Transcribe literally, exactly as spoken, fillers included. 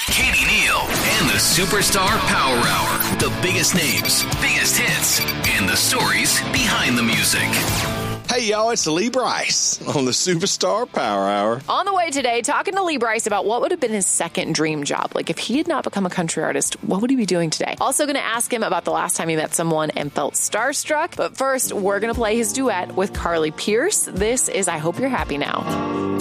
Katie Neal and the Superstar Power Hour. The biggest names, biggest hits, and the stories behind the music. Hey, y'all, it's Lee Brice on the Superstar Power Hour. On the way today, talking to Lee Brice about what would have been his second dream job. Like, if he had not become a country artist, what would he be doing today? Also going to ask him about the last time he met someone and felt starstruck. But first, we're going to play his duet with Carly Pearce. This is I Hope You're Happy Now.